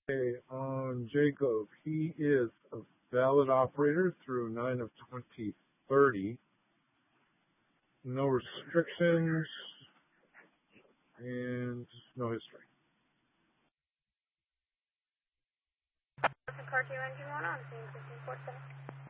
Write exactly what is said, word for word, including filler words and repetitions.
Okay, on Jacob, he is a valid operator through nine of twenty thirty. No restrictions and no history. Car two engine one on, scene fifteen forty-seven.